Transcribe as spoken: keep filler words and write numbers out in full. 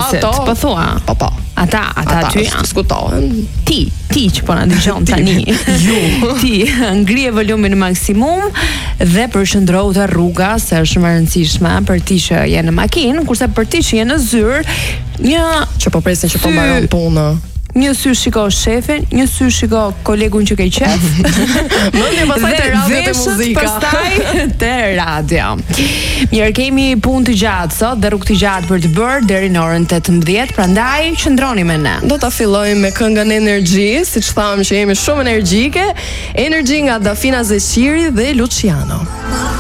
njerëzit, po thua. Po po. Ata, ata aty janë. Diskutohen. Ti, ti që po na dëgjon tani. Ju. Ti ngrije volumin në maksimum dhe përqendrohu te rruga, se është më e rëndësishme për ti që je në makinë, kurse për ti që je në zyrë, një që po presin që po mbaron punë. Një sy shiko shefin, një sy shiko kolegun që ke qef. Mendje pastaj te radio te muzika. Pastaj te radio. Mirë, kemi punë të gjatë sot dhe rrugë të gjatë për të bërë deri në orën tetëmbëdhjetë, prandaj qëndroni me ne. Do ta fillojmë me këngën Energji, siç thamë që jemi shumë energjike. Energji nga Dafina Zeqiri dhe Luciano.